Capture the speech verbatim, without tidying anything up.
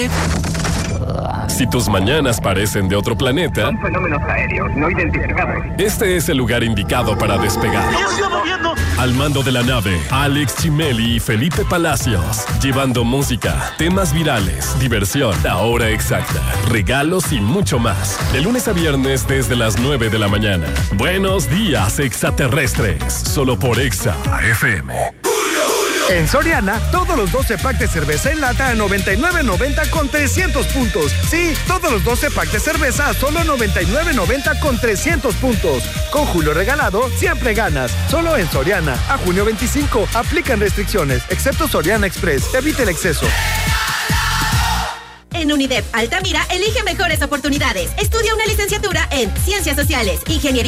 que... Si tus mañanas parecen de otro planeta, son fenómenos aéreos no identificados. Este es el lugar indicado para despegar. ¡Ya se está moviendo! Al mando de la nave, Alex Chimeli y Felipe Palacios, llevando música, temas virales, diversión, la hora exacta, regalos y mucho más. De lunes a viernes desde las nueve de la mañana. Buenos días, extraterrestres. Solo por Exa F M. En Soriana, todos los doce packs de cerveza en lata a noventa y nueve noventa con trescientos puntos. Sí, todos los doce packs de cerveza a solo noventa y nueve noventa con trescientos puntos. Con Julio Regalado, siempre ganas. Solo en Soriana. A junio veinticinco, aplican restricciones, excepto Soriana Express. Evite el exceso. En UNIDEP Altamira, elige mejores oportunidades. Estudia una licenciatura en Ciencias Sociales, Ingeniería